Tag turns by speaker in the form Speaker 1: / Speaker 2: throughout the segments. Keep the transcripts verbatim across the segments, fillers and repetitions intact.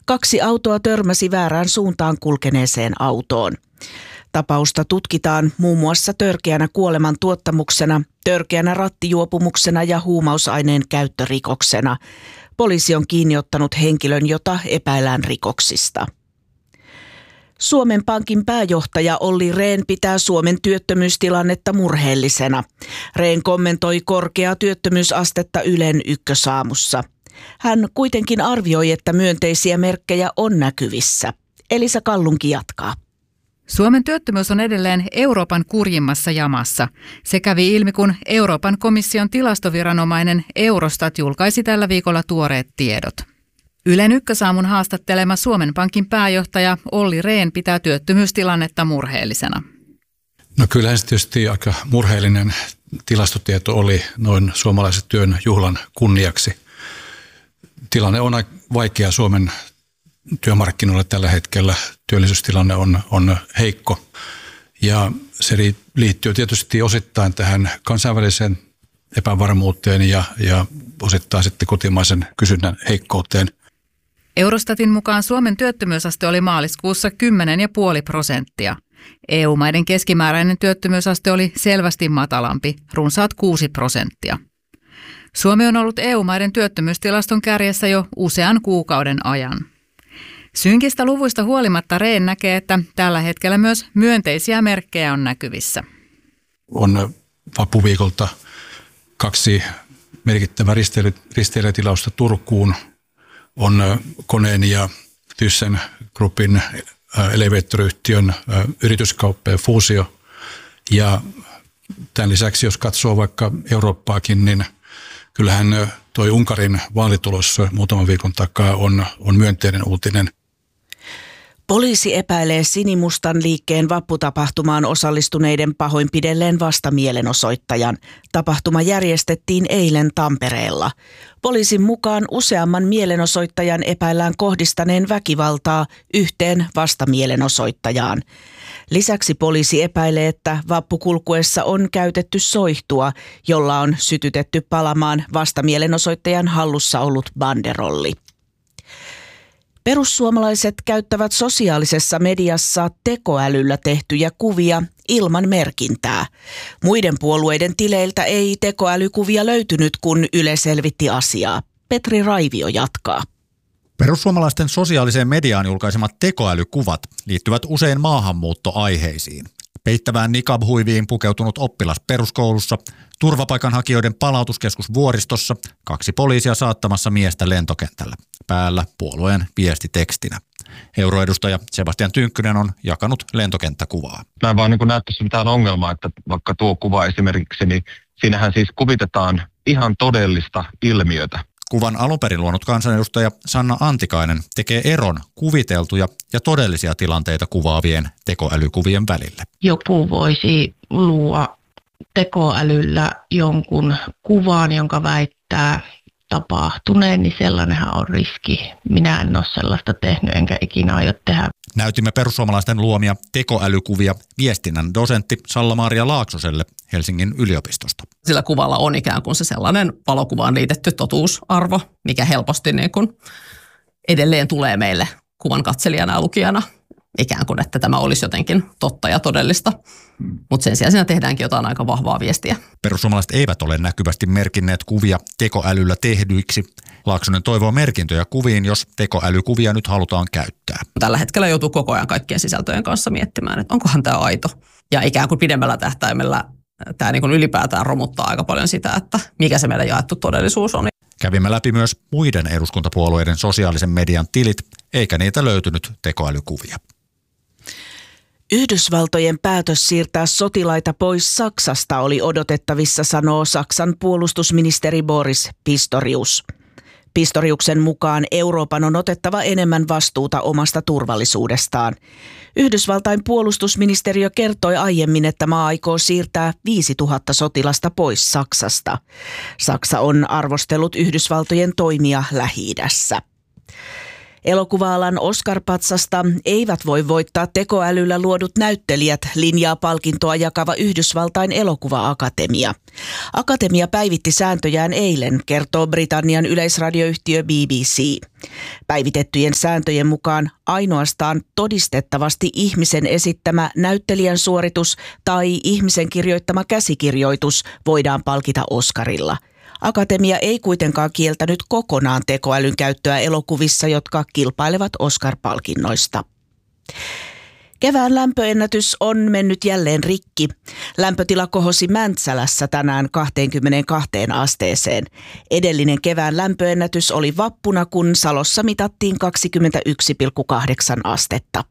Speaker 1: Kaksi autoa törmäsi väärään suuntaan kulkeneeseen autoon. Tapausta tutkitaan muun muassa törkeänä kuoleman tuottamuksena, törkeänä rattijuopumuksena ja huumausaineen käyttörikoksena. Poliisi on kiinni ottanut henkilön, jota epäillään rikoksista. Suomen Pankin pääjohtaja Olli Rehn pitää Suomen työttömyystilannetta murheellisena. Rehn kommentoi korkeaa työttömyysastetta Ylen Ykkösaamussa. Hän kuitenkin arvioi, että myönteisiä merkkejä on näkyvissä. Elisa Kallunki jatkaa.
Speaker 2: Suomen työttömyys on edelleen Euroopan kurjimmassa jamassa. Se kävi ilmi, kun Euroopan komission tilastoviranomainen Eurostat julkaisi tällä viikolla tuoreet tiedot. Ylen Ykkösaamun haastattelema Suomen Pankin pääjohtaja Olli Rehn pitää työttömyystilannetta murheellisena.
Speaker 3: No kyllähän se tietysti aika murheellinen tilastotieto oli noin suomalaisen työn juhlan kunniaksi. Tilanne on aika vaikea Suomen työmarkkinoilla tällä hetkellä. Työllisyystilanne on, on heikko ja se liittyy tietysti osittain tähän kansainväliseen epävarmuuteen ja, ja osittain sitten kotimaisen kysynnän heikkouteen.
Speaker 2: Eurostatin mukaan Suomen työttömyysaste oli maaliskuussa kymmenen pilkku viisi prosenttia. E U-maiden keskimääräinen työttömyysaste oli selvästi matalampi, runsaat kuusi prosenttia. Suomi on ollut E U-maiden työttömyystilaston kärjessä jo usean kuukauden ajan. Synkistä luvuista huolimatta Rehn näkee, että tällä hetkellä myös myönteisiä merkkejä on näkyvissä.
Speaker 3: On vappuviikolta kaksi merkittävää risteilijätilausta Turkuun. On Koneen ja Thyssen Groupin elevaattoriyhtiön yrityskauppa ja fuusio. Ja tämän lisäksi, jos katsoo vaikka Eurooppaakin, niin kyllähän toi Unkarin vaalitulos muutaman viikon takaa on, on myönteinen uutinen.
Speaker 1: Poliisi epäilee Sinimustan liikkeen vapputapahtumaan osallistuneiden pahoinpidelleen vastamielenosoittajan. Tapahtuma järjestettiin eilen Tampereella. Poliisin mukaan useamman mielenosoittajan epäillään kohdistaneen väkivaltaa yhteen vastamielenosoittajaan. Lisäksi poliisi epäilee, että vappukulkuessa on käytetty soihtua, jolla on sytytetty palamaan vastamielenosoittajan hallussa ollut banderolli. Perussuomalaiset käyttävät sosiaalisessa mediassa tekoälyllä tehtyjä kuvia ilman merkintää. Muiden puolueiden tileiltä ei tekoälykuvia löytynyt, kun Yle selvitti asiaa. Petri Raivio jatkaa.
Speaker 4: Perussuomalaisten sosiaaliseen mediaan julkaisemat tekoälykuvat liittyvät usein maahanmuuttoaiheisiin. Peittävään niqab-huiviin pukeutunut oppilas peruskoulussa, turvapaikanhakijoiden palautuskeskus Vuoristossa, kaksi poliisia saattamassa miestä lentokentällä. Päällä puolueen viestitekstinä. Euroedustaja Sebastian Tynkkynen on jakanut lentokenttäkuvaa.
Speaker 5: Mä en vaan niin näe tässä mitään ongelmaa, että vaikka tuo kuva esimerkiksi, niin siinähän siis kuvitetaan ihan todellista ilmiötä.
Speaker 4: Kuvan alunperin luonut kansanedustaja Sanna Antikainen tekee eron kuviteltuja ja todellisia tilanteita kuvaavien tekoälykuvien välille.
Speaker 6: Joku voisi luoda tekoälyllä jonkun kuvan, jonka väittää tapahtuneen, niin sellainenhan on riski. Minä en ole sellaista tehnyt, enkä ikinä aio tehdä.
Speaker 4: Näytimme perussuomalaisten luomia tekoälykuvia viestinnän dosentti Salla-Maria Laaksoselle Helsingin yliopistosta.
Speaker 7: Sillä kuvalla on ikään kuin se sellainen valokuvaan liitetty totuusarvo, mikä helposti niin kuin edelleen tulee meille kuvan katselijana ja lukijana. Ikään kuin, että tämä olisi jotenkin totta ja todellista. Mutta sen sijaan siinä tehdäänkin jotain aika vahvaa viestiä.
Speaker 4: Perussuomalaiset eivät ole näkyvästi merkinneet kuvia tekoälyllä tehdyiksi. Laaksonen toivoo merkintöjä kuviin, jos tekoälykuvia nyt halutaan käyttää.
Speaker 7: Tällä hetkellä joutuu koko ajan kaikkien sisältöjen kanssa miettimään, että onkohan tämä aito. Ja ikään kuin pidemmällä tähtäimellä tämä niin kuin ylipäätään romuttaa aika paljon sitä, että mikä se meidän jaettu todellisuus on.
Speaker 4: Kävimme läpi myös muiden eduskuntapuolueiden sosiaalisen median tilit, eikä niitä löytynyt tekoälykuvia.
Speaker 1: Yhdysvaltojen päätös siirtää sotilaita pois Saksasta oli odotettavissa, sanoo Saksan puolustusministeri Boris Pistorius. Pistoriuksen mukaan Euroopan on otettava enemmän vastuuta omasta turvallisuudestaan. Yhdysvaltain puolustusministeriö kertoi aiemmin, että maa aikoo siirtää viisituhatta sotilasta pois Saksasta. Saksa on arvostellut Yhdysvaltojen toimia Lähi-idässä. Elokuva-alan Oscar-patsasta eivät voi voittaa tekoälyllä luodut näyttelijät, linjaa palkintoa jakava Yhdysvaltain elokuva-akatemia. Akatemia päivitti sääntöjään eilen, kertoo Britannian yleisradioyhtiö B B C. Päivitettyjen sääntöjen mukaan ainoastaan todistettavasti ihmisen esittämä näyttelijän suoritus tai ihmisen kirjoittama käsikirjoitus voidaan palkita Oscarilla. Akatemia ei kuitenkaan kieltänyt kokonaan tekoälyn käyttöä elokuvissa, jotka kilpailevat Oscar-palkinnoista. Kevään lämpöennätys on mennyt jälleen rikki. Lämpötila kohosi Mäntsälässä tänään kaksikymmentäkaksi asteeseen. Edellinen kevään lämpöennätys oli vappuna, kun Salossa mitattiin kaksikymmentäyksi pilkku kahdeksan astetta.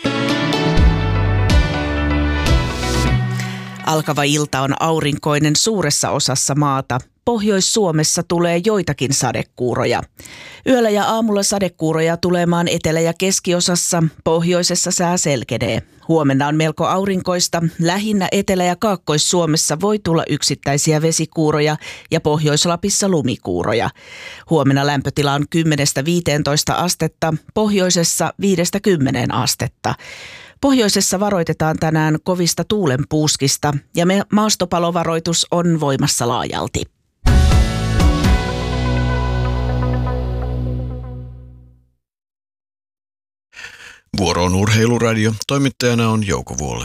Speaker 1: Alkava ilta on aurinkoinen suuressa osassa maata. Pohjois-Suomessa tulee joitakin sadekuuroja. Yöllä ja aamulla sadekuuroja tulee maan etelä- ja keskiosassa, pohjoisessa sää selkenee. Huomenna on melko aurinkoista, lähinnä Etelä- ja Kaakkois-Suomessa voi tulla yksittäisiä vesikuuroja ja Pohjois-Lapissa lumikuuroja. Huomenna lämpötila on kymmenestä viiteentoista astetta, pohjoisessa viidestä kymmeneen astetta. Pohjoisessa varoitetaan tänään kovista tuulenpuuskista ja maastopalovaroitus on voimassa laajalti.
Speaker 8: Vuoro on Urheiluradio. Toimittajana on Jouko Vuolle.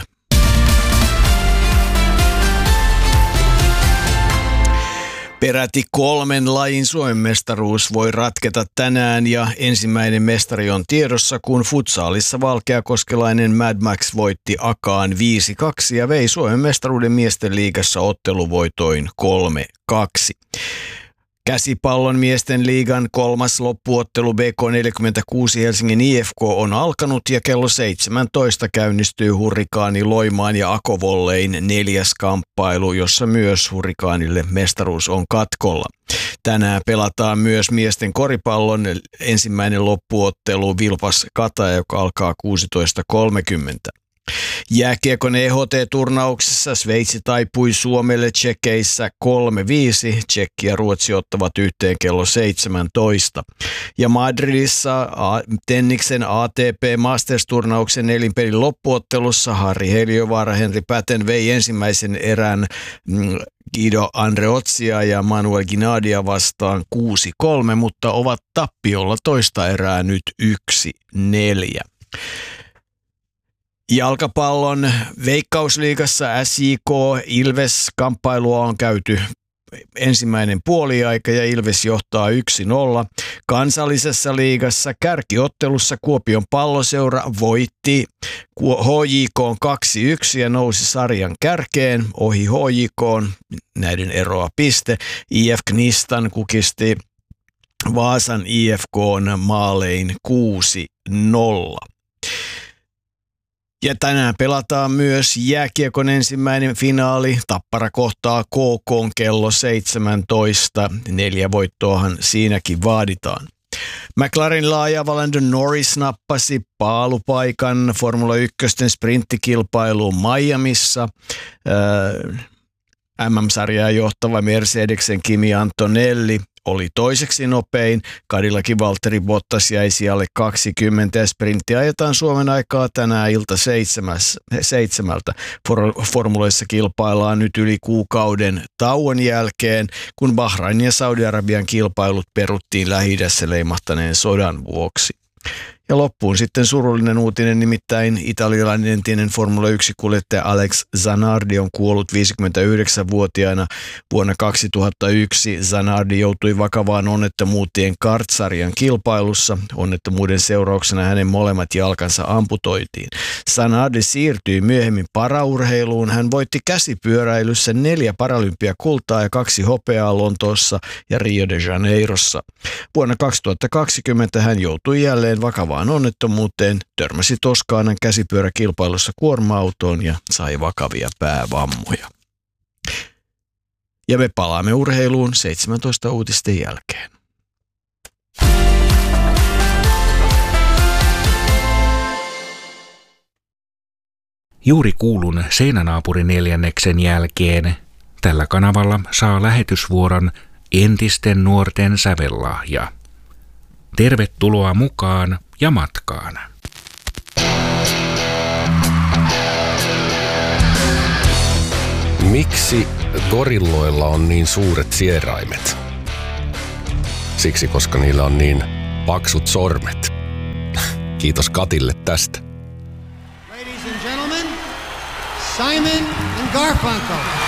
Speaker 8: Peräti kolmen lajin Suomen mestaruus voi ratketa tänään ja ensimmäinen mestari on tiedossa, kun futsaalissa valkeakoskelainen Mad Max voitti Akaan viisi kaksi ja vei Suomen mestaruuden miesten liigassa otteluvoitoin kolme kaksi. Käsipallon miesten liigan kolmas loppuottelu B K neljäkymmentäkuusi Helsingin I F K on alkanut ja kello seitsemäntoista käynnistyy Hurrikaani Loimaan ja Akovollein neljäs kamppailu, jossa myös Hurrikaanille mestaruus on katkolla. Tänään pelataan myös miesten koripallon ensimmäinen loppuottelu Vilpas Kataja, joka alkaa kuusitoista kolmekymmentä. Jääkiekon E H T-turnauksessa Sveitsi taipui Suomelle Tšekeissä kolme viisi. Tšekki ja Ruotsi ottavat yhteen kello seitsemäntoista. Ja Madridissa Tenniksen A T P Masters-turnauksen nelinpelin loppuottelussa Harri Heliövaara Henri Päten vei ensimmäisen erän Guido Andreotsia ja Manuel Ginadia vastaan kuusi kolme, mutta ovat tappiolla toista erää nyt yksi neljä. Jalkapallon Veikkausliigassa S J K Ilves kamppailua on käyty ensimmäinen puoliaika ja Ilves johtaa yksi nolla. Kansallisessa liigassa kärkiottelussa Kuopion Palloseura voitti H J K kaksi yksi ja nousi sarjan kärkeen ohi H J K, näiden eroa piste. I F Knistan kukisti Vaasan I F K:n maalein kuusi nolla. Ja tänään pelataan myös jääkiekon ensimmäinen finaali. Tappara kohtaa K K:n kello seitsemäntoista. Neljä voittoahan siinäkin vaaditaan. McLarenilla ajava Landon Norris nappasi paalupaikan Formula yksi sprinttikilpailuun Miamissa. Äh, M M-sarjaa johtava Mercedesen Kimi Antonelli oli toiseksi nopein. Cadillacin Valtteri Bottas jäi sijalle kaksikymmentä ja sprintti ajetaan Suomen aikaa tänään ilta seitsemältä. For- formuloissa kilpaillaan nyt yli kuukauden tauon jälkeen, kun Bahrain ja Saudi-Arabian kilpailut peruttiin Lähi-idässä leimahtaneen sodan vuoksi. Ja loppuun sitten surullinen uutinen, nimittäin italialainen entinen Formula yksi-kuljettaja Alex Zanardi on kuollut viisikymmentäyhdeksänvuotiaana. Vuonna kaksituhattayksi Zanardi joutui vakavaan onnettomuuteen kartsarjan kilpailussa. Onnettomuuden seurauksena hänen molemmat jalkansa amputoitiin. Zanardi siirtyi myöhemmin paraurheiluun. Hän voitti käsipyöräilyssä neljä paralympiakultaa ja kaksi hopeaa Lontoossa ja Rio de Janeirossa. Vuonna kaksituhattakaksikymmentä hän joutui jälleen vakavaan onnettomuuteen, törmäsi Toskaanan käsipyöräkilpailussa kuorma-autoon ja sai vakavia päävammoja. Ja me palaamme urheiluun seitsemäntoista uutisten jälkeen.
Speaker 9: Juuri kuulun Seinänaapurin neljänneksen jälkeen. Tällä kanavalla saa lähetysvuoron entisten nuorten sävellahja. Tervetuloa mukaan ja matkaan.
Speaker 10: Miksi gorilloilla on niin suuret sieraimet? Siksi, koska niillä on niin paksut sormet. Kiitos Katille tästä.
Speaker 11: Ladies and gentlemen, Simon and Garfunkel.